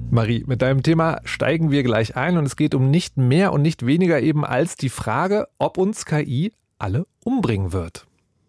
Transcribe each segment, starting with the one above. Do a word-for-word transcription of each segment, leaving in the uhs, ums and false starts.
Marie, mit deinem Thema steigen wir gleich ein und es geht um nicht mehr und nicht weniger eben als die Frage, ob uns K I alle umbringen wird.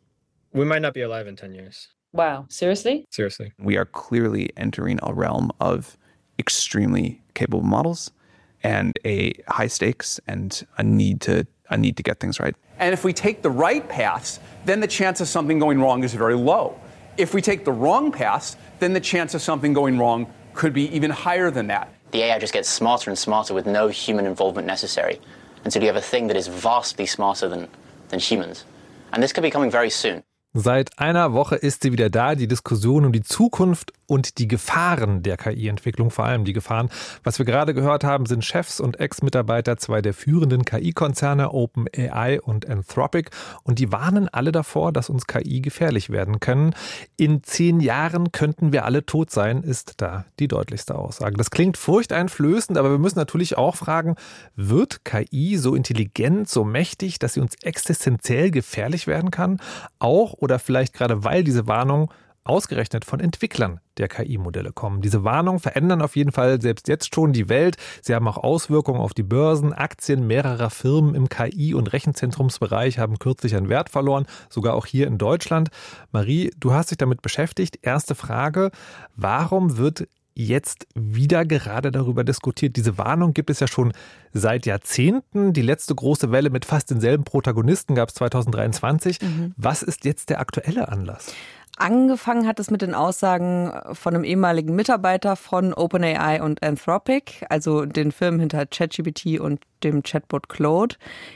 We might not be alive in ten years. Wow, seriously? Seriously. We are clearly entering a realm of extremely capable models and a high stakes and a need to a need to get things right. And if we take the right paths, then the chance of something going wrong is very low. If we take the wrong paths, then the chance of something going wrong could be even higher than that. The A I just gets smarter and smarter with no human involvement necessary. And so you have a thing that is vastly smarter than, than humans. And this could be coming very soon. Seit einer Woche ist sie wieder da, die Diskussion um die Zukunft und die Gefahren der K I-Entwicklung, vor allem die Gefahren. Was wir gerade gehört haben, sind Chefs und Ex-Mitarbeiter zwei der führenden K I-Konzerne, OpenAI und Anthropic. Und die warnen alle davor, dass uns K I gefährlich werden können. In zehn Jahren könnten wir alle tot sein, ist da die deutlichste Aussage. Das klingt furchteinflößend, aber wir müssen natürlich auch fragen, wird K I so intelligent, so mächtig, dass sie uns existenziell gefährlich werden kann? Auch oder vielleicht gerade weil diese Warnung ausgerechnet von Entwicklern der K I-Modelle kommen. Diese Warnungen verändern auf jeden Fall selbst jetzt schon die Welt. Sie haben auch Auswirkungen auf die Börsen. Aktien mehrerer Firmen im K I- und Rechenzentrumsbereich haben kürzlich an Wert verloren, sogar auch hier in Deutschland. Marie, du hast dich damit beschäftigt. Erste Frage, warum wird jetzt wieder gerade darüber diskutiert? Diese Warnung gibt es ja schon seit Jahrzehnten. Die letzte große Welle mit fast denselben Protagonisten gab es zwanzig dreiundzwanzig. Mhm. Was ist jetzt der aktuelle Anlass? Angefangen hat es mit den Aussagen von einem ehemaligen Mitarbeiter von OpenAI und Anthropic, also den Firmen hinter ChatGPT und dem Chatbot Claude.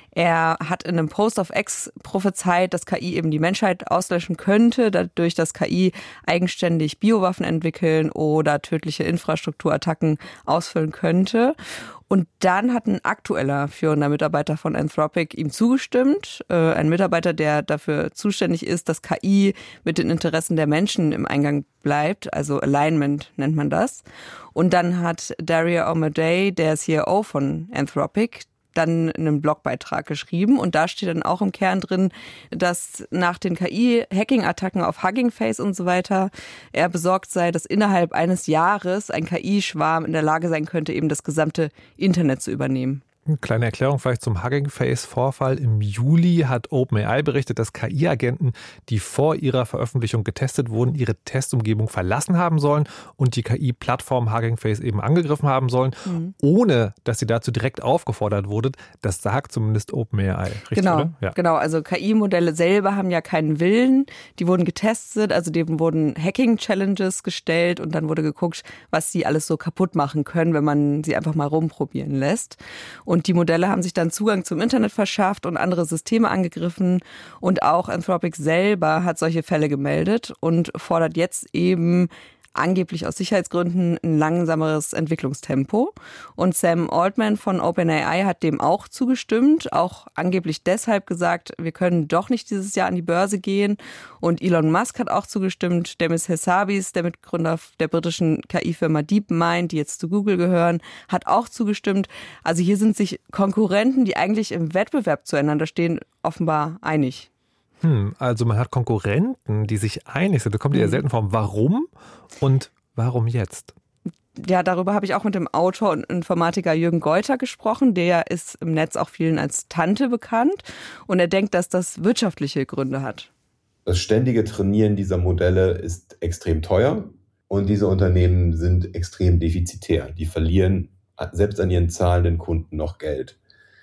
Er hat in einem Post auf X prophezeit, dass K I eben die Menschheit auslöschen könnte, dadurch, dass K I eigenständig Biowaffen entwickeln oder tödliche Infrastrukturattacken ausfüllen könnte. Und dann hat ein aktueller führender Mitarbeiter von Anthropic ihm zugestimmt. Äh, ein Mitarbeiter, der dafür zuständig ist, dass K I mit den Interessen der Menschen im Eingang bleibt. Also Alignment nennt man das. Und dann hat Daria O'Malley, der C E O von Anthropic, dann einen Blogbeitrag geschrieben und da steht dann auch im Kern drin, dass nach den K I-Hacking-Attacken auf Hugging Face und so weiter er besorgt sei, dass innerhalb eines Jahres ein K I-Schwarm in der Lage sein könnte, eben das gesamte Internet zu übernehmen. Eine kleine Erklärung vielleicht zum Hugging Face-Vorfall. Im Juli hat OpenAI berichtet, dass K I-Agenten, die vor ihrer Veröffentlichung getestet wurden, ihre Testumgebung verlassen haben sollen und die K I-Plattform Hugging Face eben angegriffen haben sollen, mhm. ohne dass sie dazu direkt aufgefordert wurde. Das sagt zumindest OpenAI. Richtig, genau, oder? Ja. Genau, also K I-Modelle selber haben ja keinen Willen. Die wurden getestet, also dem wurden Hacking-Challenges gestellt und dann wurde geguckt, was sie alles so kaputt machen können, wenn man sie einfach mal rumprobieren lässt. Und die Modelle haben sich dann Zugang zum Internet verschafft und andere Systeme angegriffen. Und auch Anthropic selber hat solche Fälle gemeldet und fordert jetzt eben angeblich aus Sicherheitsgründen ein langsameres Entwicklungstempo. Und Sam Altman von OpenAI hat dem auch zugestimmt, auch angeblich deshalb gesagt, wir können doch nicht dieses Jahr an die Börse gehen. Und Elon Musk hat auch zugestimmt, Demis Hassabis, der Mitgründer der britischen K I-Firma DeepMind, die jetzt zu Google gehören, hat auch zugestimmt. Also hier sind sich Konkurrenten, die eigentlich im Wettbewerb zueinander stehen, offenbar einig. Hm, also man hat Konkurrenten, die sich einig sind. Das kommt ja selten vor. Warum und warum jetzt? Ja, darüber habe ich auch mit dem Autor und Informatiker Jürgen Geuter gesprochen. Der ist im Netz auch vielen als Tante bekannt. Und er denkt, dass das wirtschaftliche Gründe hat. Das ständige Trainieren dieser Modelle ist extrem teuer. Und diese Unternehmen sind extrem defizitär. Die verlieren selbst an ihren zahlenden Kunden noch Geld.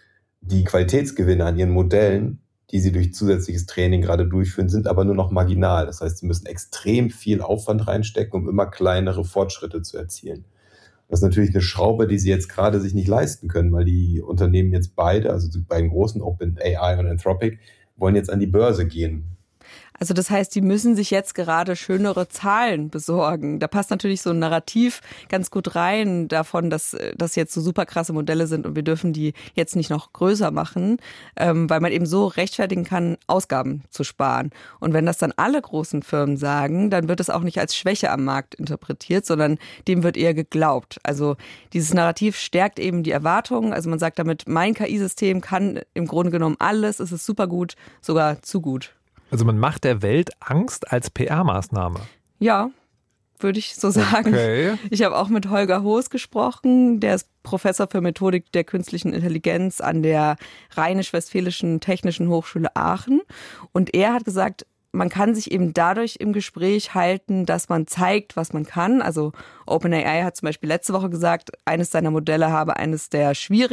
Die Qualitätsgewinne an ihren Modellen, die sie durch zusätzliches Training gerade durchführen, sind aber nur noch marginal. Das heißt, sie müssen extrem viel Aufwand reinstecken, um immer kleinere Fortschritte zu erzielen. Das ist natürlich eine Schraube, die sie jetzt gerade sich nicht leisten können, weil die Unternehmen jetzt beide, also die beiden großen OpenAI und Anthropic, wollen jetzt an die Börse gehen. Also das heißt, die müssen sich jetzt gerade schönere Zahlen besorgen. Da passt natürlich so ein Narrativ ganz gut rein davon, dass das jetzt so super krasse Modelle sind und wir dürfen die jetzt nicht noch größer machen, ähm, weil man eben so rechtfertigen kann, Ausgaben zu sparen. Und wenn das dann alle großen Firmen sagen, dann wird es auch nicht als Schwäche am Markt interpretiert, sondern dem wird eher geglaubt. Also dieses Narrativ stärkt eben die Erwartungen. Also man sagt damit, mein K I-System kann im Grunde genommen alles, es ist super gut, sogar zu gut. Also man macht der Welt Angst als P R-Maßnahme. Ja, würde ich so sagen. Okay. Ich habe auch mit Holger Hoos gesprochen, der ist Professor für Methodik der künstlichen Intelligenz an der Rheinisch-Westfälischen Technischen Hochschule Aachen. Und er hat gesagt, man kann sich eben dadurch im Gespräch halten, dass man zeigt, was man kann. Also OpenAI hat zum Beispiel letzte Woche gesagt, eines seiner Modelle habe eines der schwierigsten